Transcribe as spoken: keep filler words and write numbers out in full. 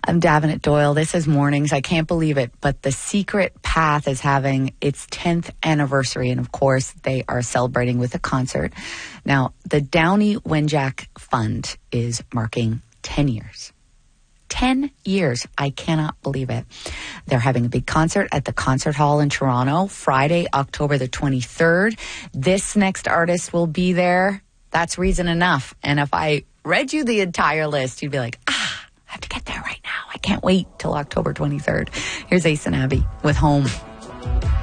I'm Davenant Doyle. This is Mornings. I can't believe it, but The Secret Path is having its tenth anniversary. And of course, they are celebrating with a concert. Now, the Downey Wenjack Fund is marking ten years. ten years. I cannot believe it. They're having a big concert at the Concert Hall in Toronto, Friday, October the twenty-third. This next artist will be there. That's reason enough. And if I read you the entire list, you'd be like, ah, I have to get there right now. I can't wait till October twenty-third. Here's Ace and Abby with Home.